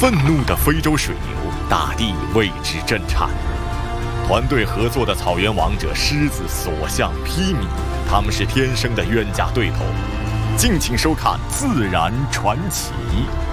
愤怒的非洲水牛，大地为之震颤。团队合作的草原王者狮子所向披靡，他们是天生的冤家对头。敬请收看《自然传奇》。